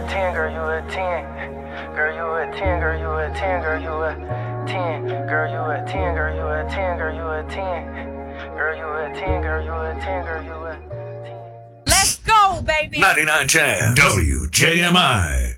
a 10, girl, you a 10. Girl, you a 10, girl, you a 10, girl, you a 10. Girl, you a 10, girl, you a 10, girl, you a 10. Girl, you a 10, girl, you a 10, girl, you a 10. Let's go, baby. 99 Jam WJMI.